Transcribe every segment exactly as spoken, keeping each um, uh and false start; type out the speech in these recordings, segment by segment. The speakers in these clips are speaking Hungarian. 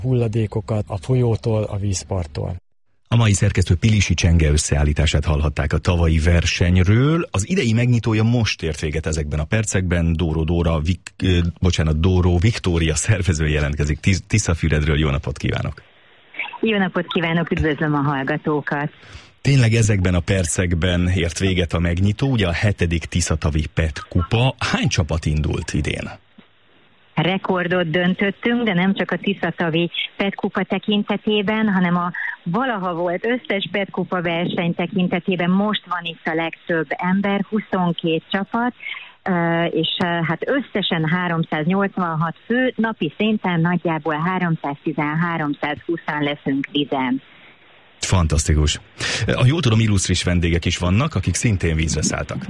hulladékokat a folyótól, a vízparttól. A mai szerkesztő Pilisi Csenge összeállítását hallhatták a tavalyi versenyről. Az idei megnyitója most ért véget ezekben a percekben. Dóró Dóra, Vik, eh, bocsánat, Dóró Viktória szervező jelentkezik Tiszafüredről. Jó napot kívánok! Jó napot kívánok, üdvözlöm a hallgatókat! Tényleg ezekben a percekben ért véget a megnyitó, ugye a hetedik Tiszatavi Pet Kupa. Hány csapat indult idén? Rekordot döntöttünk, de nem csak a Tiszatavi Pet Kupa tekintetében, hanem a valaha volt összes Pet Kupa verseny tekintetében most van itt a legtöbb ember, huszonkét csapat, és hát összesen háromszáznyolcvanhat fő, napi szinten nagyjából háromszáztizenhárom-háromszázhúszan leszünk vízen. Fantasztikus. Ha jól tudom, illusztris vendégek is vannak, akik szintén vízre szálltak.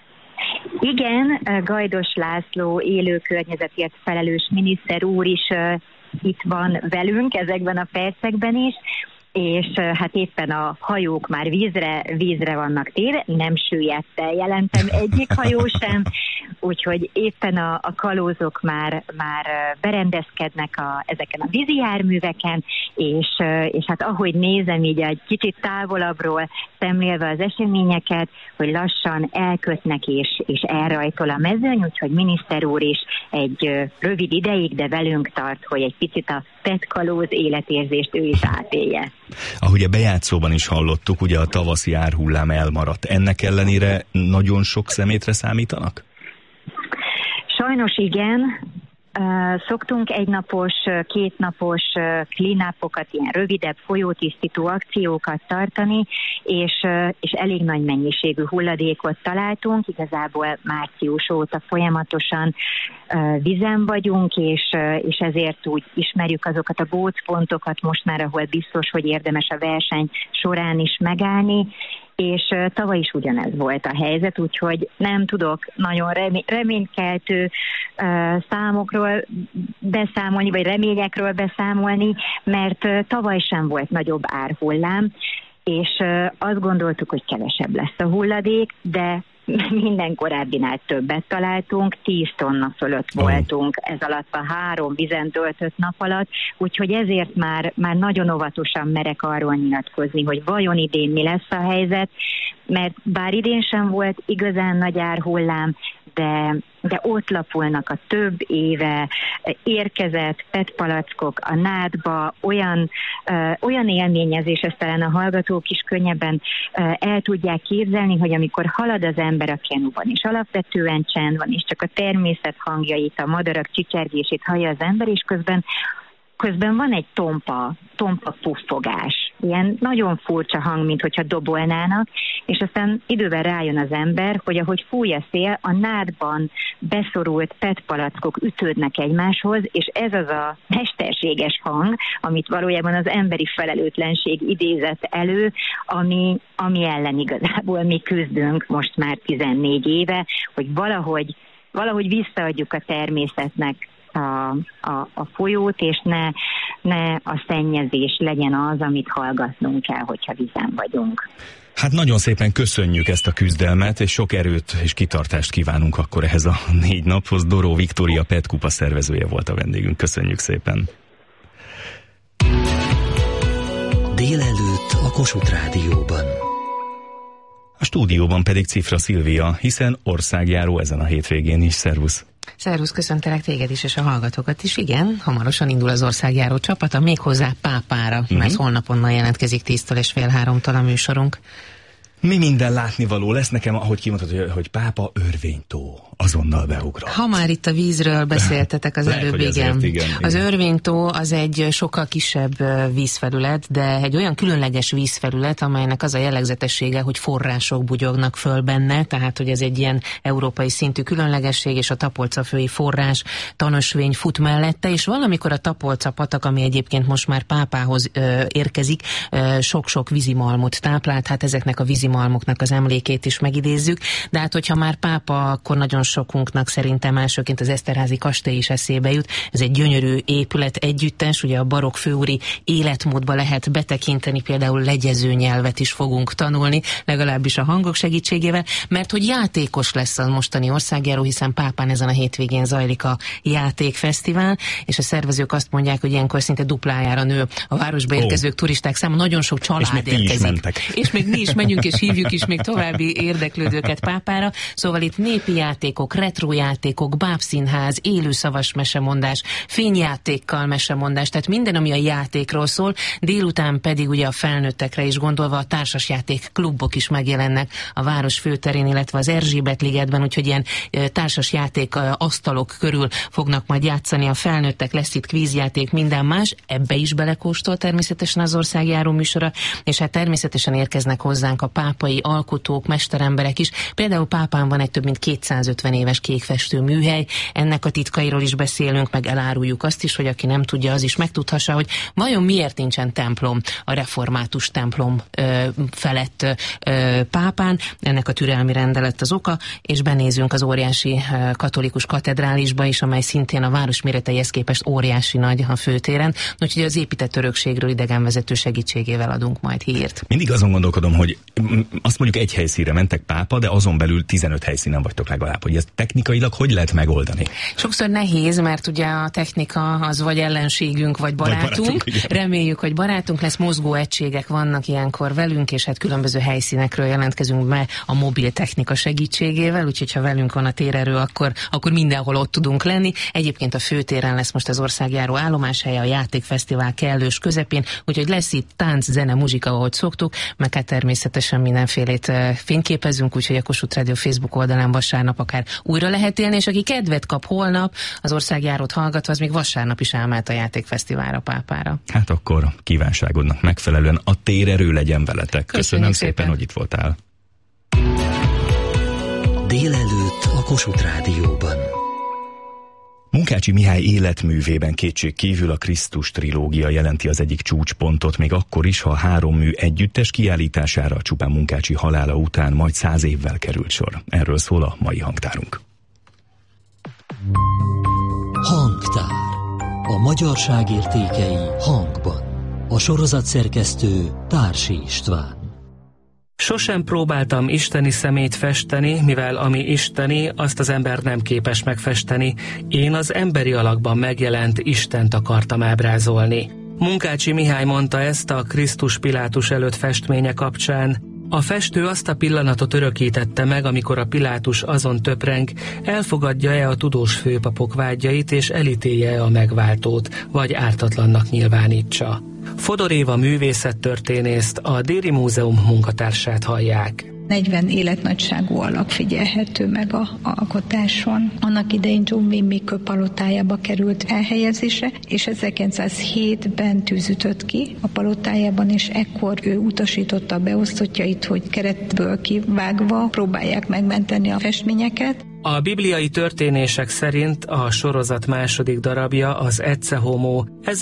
Igen, Gajdos László élő környezetért felelős miniszter úr is uh, itt van velünk ezekben a percekben is, és uh, hát éppen a hajók már vízre, vízre vannak téve, nem süllyedte, jelentem egyik hajó sem, úgyhogy éppen a, a kalózok már, már berendezkednek a, ezeken a vízi járműveken, és, és hát ahogy nézem így egy kicsit távolabbról szemlélve az eseményeket, hogy lassan elkötnek és, és elrajtol a mezőny, úgyhogy miniszter úr is egy rövid ideig, de velünk tart, hogy egy picit a petkalóz életérzést ő is átélje. Ahogy a bejátszóban is hallottuk, ugye a tavaszi árhullám elmaradt. Ennek ellenére nagyon sok szemétre számítanak? Sajnos igen. Uh, szoktunk egynapos, kétnapos uh, clean-upokat, ilyen rövidebb folyótisztító akciókat tartani, és, uh, és elég nagy mennyiségű hulladékot találtunk. Igazából március óta folyamatosan uh, vizen vagyunk, és, uh, és ezért úgy ismerjük azokat a gócpontokat most már, ahol biztos, hogy érdemes a verseny során is megállni, és uh, tavaly is ugyanez volt a helyzet, úgyhogy nem tudok nagyon remé- reménykeltő uh, számokról beszámolni, vagy reményekről beszámolni, mert uh, tavaly sem volt nagyobb árhullám, és uh, azt gondoltuk, hogy kevesebb lesz a hulladék, de minden korábbinál többet találtunk, tíz tonna fölött voltunk ez alatt a három vizen töltött nap alatt, úgyhogy ezért már, már nagyon óvatosan merek arról nyilatkozni, hogy vajon idén mi lesz a helyzet, mert bár idén sem volt igazán nagy árhullám, de, de ott lapulnak a több éve érkezett petpalackok a nádba, olyan, uh, olyan élményezés, ezt talán a hallgatók is könnyebben uh, el tudják képzelni, hogy amikor halad az ember a kenuban, és alapvetően csend van, és csak a természet hangjait, a madarak csicsergését hallja az ember, és közben Közben van egy tompa, tompa puffogás, ilyen nagyon furcsa hang, mint hogyha dobolnának, és aztán idővel rájön az ember, hogy ahogy fúj a szél, a nádban beszorult petpalackok ütődnek egymáshoz, és ez az a mesterséges hang, amit valójában az emberi felelőtlenség idézett elő, ami, ami ellen igazából mi küzdünk most már tizennégy éve, hogy valahogy, valahogy visszaadjuk a természetnek A, a, a folyót, és ne, ne a szennyezés legyen az, amit hallgatnunk kell, hogyha vízen vagyunk. Hát nagyon szépen köszönjük ezt a küzdelmet, és sok erőt és kitartást kívánunk akkor ehhez a négy naphoz. Dóró Viktória Pet Kupa szervezője volt a vendégünk. Köszönjük szépen! Délelőtt a Kossuth Rádióban. A stúdióban pedig Cifra Szilvia, hiszen országjáró ezen a hétvégén is. Szervusz! Szervusz, köszöntelek téged is, és a hallgatókat is. Igen, hamarosan indul az országjáró csapata, méghozzá Pápára, mm-hmm. mert holnap onnan jelentkezik tíztől és fél háromtól a műsorunk. Mi minden látnivaló lesz nekem, ahogy kimondtad, hogy, hogy Pápa Örvénytó. Azonnal beugrott. Ha már itt a vízről beszéltetek az Lehet, előbb, igen. igen. Az Örvénytó az egy sokkal kisebb vízfelület, de egy olyan különleges vízfelület, amelynek az a jellegzetessége, hogy források bugyognak föl benne, tehát hogy ez egy ilyen európai szintű különlegesség, és a Tapolcafői forrás tanösvény fut mellette, és valamikor a Tapolca patak, ami egyébként most már Pápához ö, érkezik, ö, sok-sok vízimalmot táplált, hát ezeknek a vízimalmoknak az emlékét is megidézzük, de hát hogyha már Pápa, akkor nagyon sokunknak szerintem elsőként az Eszterházy kastély is eszébe jut. Ez egy gyönyörű épület együttes, ugye a barokk főúri életmódba lehet betekinteni, például legyező nyelvet is fogunk tanulni, legalábbis a hangok segítségével, mert hogy játékos lesz a mostani országjáró, hiszen Pápán ezen a hétvégén zajlik a játékfesztivál, és a szervezők azt mondják, hogy ilyenkor szinte duplájára nő a városba érkezők, oh. turisták száma, nagyon sok család és érkezik. És még mi is megyünk, és hívjuk is még további érdeklődőket Pápára. Szóval itt népi játékok, retrojátékok, bábszínház, élőszavas mesemondás, fényjátékkal mesemondás, tehát minden, ami a játékról szól, délután pedig ugye a felnőttekre is gondolva a társasjáték klubok is megjelennek a város főterén, illetve az Erzsébet-ligetben, úgyhogy ilyen társasjáték asztalok körül fognak majd játszani a felnőttek, lesz itt kvízjáték, minden más, ebbe is belekóstol természetesen az országjáró műsora, és hát természetesen érkeznek hozzánk a pápai alkotók, mesteremberek is. Például Pápán van egy több mint kétszázötven éves kékfestő műhely, ennek a titkairól is beszélünk, meg eláruljuk azt is, hogy aki nem tudja, az is megtudhassa, hogy vajon miért nincsen templom a református templom ö, felett ö, Pápán, ennek a türelmi rendelet az oka, és benézünk az óriási ö, katolikus katedrálisba is, amely szintén a város méreteihez képest óriási nagy a főtéren, úgyhogy az épített örökségről idegenvezető segítségével adunk majd hírt. Mindig azon gondolkodom, hogy azt mondjuk egy helyszínre mentek Pápa, de azon belül tizenöt helyszínen vagytok legalább, hogy ezt technikailag hogy lehet megoldani? Sokszor nehéz, mert ugye a technika az vagy ellenségünk, vagy barátunk. Vagy barátunk Reméljük, hogy barátunk lesz, mozgó egységek vannak ilyenkor velünk, és hát különböző helyszínekről jelentkezünk be a mobil technika segítségével, úgyhogy ha velünk van a térerő, akkor, akkor mindenhol ott tudunk lenni. Egyébként a főtéren lesz most az országjáró állomáshelye, a játékfesztivál kellős közepén, úgyhogy lesz itt tánc, zene, muzsika, ahogy szoktuk, meg hát természetesen mindenfélét fényképezünk, úgyhogy a Kossuth Rádió Facebook oldalán vasárnap akár újra lehet élni, és aki kedvet kap holnap az országjárót hallgatva, az még vasárnap is elmehet a játékfesztiválra Pápára. Hát akkor kívánságodnak megfelelően a térerő legyen veletek. Köszönöm, Köszönöm szépen, szépen, hogy itt voltál. Délelőtt a Kossuth Rádióban. Munkácsi Mihály életművében kétség kívül a Krisztus trilógia jelenti az egyik csúcspontot, még akkor is, ha a három mű együttes kiállítására csupán Munkácsi halála után majd száz évvel került sor. Erről szól a mai hangtárunk. Hangtár. A magyarság értékei hangban. A sorozat szerkesztő Társi István. Sosem próbáltam isteni szemét festeni, mivel ami isteni, azt az ember nem képes megfesteni. Én az emberi alakban megjelent Istent akartam ábrázolni. Munkácsi Mihály mondta ezt a Krisztus Pilátus előtt festménye kapcsán. A festő azt a pillanatot örökítette meg, amikor a Pilátus azon töpreng, elfogadja-e a tudós főpapok vágyait, és elítélje a megváltót, vagy ártatlannak nyilvánítsa. Fodor Éva művészettörténészt, a Déri Múzeum munkatársát hallják. negyven életnagyságú alak figyelhető meg a alkotáson. Annak idején John Wayne palotájába került elhelyezésre, és ezerkilencszázhétben tűzütött ki a palotájában, és ekkor ő utasította a beosztottjait, hogy keretből kivágva próbálják megmenteni a festményeket. A bibliai történések szerint a sorozat második darabja, az Ecce Homo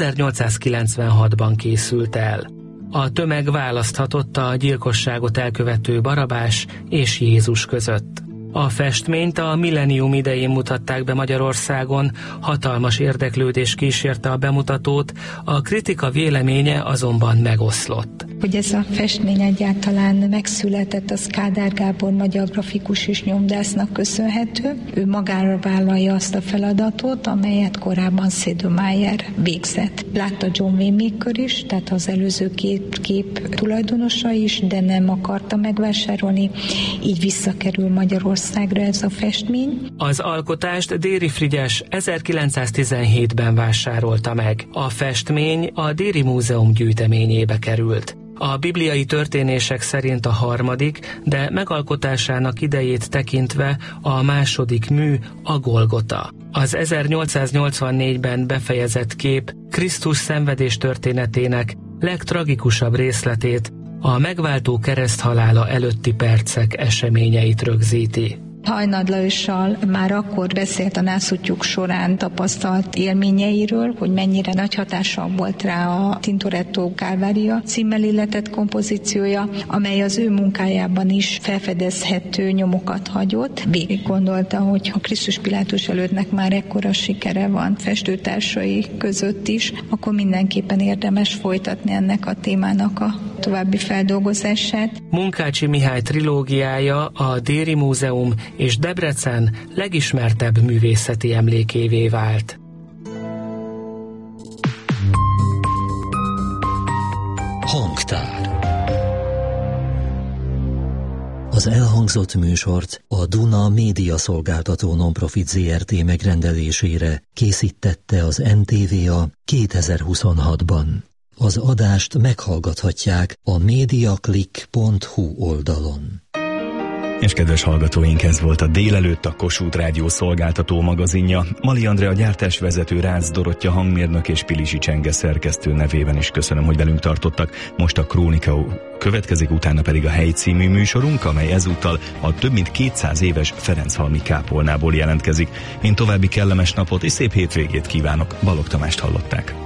ezernyolcszázkilencvenhatban készült el. A tömeg választhatott a gyilkosságot elkövető Barabás és Jézus között. A festményt a millennium idején mutatták be Magyarországon, hatalmas érdeklődés kísérte a bemutatót, a kritika véleménye azonban megoszlott. Hogy ez a festmény egyáltalán megszületett, az Kádár Gábor magyar grafikus és nyomdásznak köszönhető. Ő magára vállalja azt a feladatot, amelyet korábban Sedlmayr végzett. Látta John Waymaker is, tehát az előző két kép tulajdonosa is, de nem akarta megvásárolni, így visszakerül Magyarországra ez a festmény. Az alkotást Déri Frigyes ezerkilencszáztizenhétben vásárolta meg. A festmény a Déri Múzeum gyűjteményébe került. A bibliai történések szerint a harmadik, de megalkotásának idejét tekintve a második mű a Golgota. Az ezernyolcszáznyolcvannégyben befejezett kép Krisztus szenvedés történetének legtragikusabb részletét, a megváltó kereszthalála előtti percek eseményeit rögzíti. Hajnad Lajossal már akkor beszélt a nászútjuk során tapasztalt élményeiről, hogy mennyire nagy hatással volt rá a Tintoretto Calvaria címmel illetett kompozíciója, amely az ő munkájában is felfedezhető nyomokat hagyott. Végig gondolta, hogy ha Krisztus Pilátus előttnek már ekkora sikere van festőtársai között is, akkor mindenképpen érdemes folytatni ennek a témának a további feldolgozását. Munkácsi Mihály trilógiája a Déri Múzeum és Debrecen legismertebb művészeti emlékévé vált. Hangtár. Az elhangzott műsort a Duna Média Szolgáltató Nonprofit zé er té megrendelésére készítette az en té vé á kétezer-huszonhatban. Az adást meghallgathatják a mediaclick pont hu oldalon. És kedves hallgatóink, ez volt a Délelőtt, a Kossuth Rádió szolgáltató magazinja. Mali Andrea gyártásvezető, Rácz Dorottya hangmérnök és Pilisi Csenge szerkesztő nevében is köszönöm, hogy velünk tartottak. Most a Krónika következik, utána pedig a Hely című műsorunk, amely ezúttal a több mint kétszáz éves Ferenchalmi kápolnából jelentkezik. Én további kellemes napot és szép hétvégét kívánok. Balogh Tamást hallották.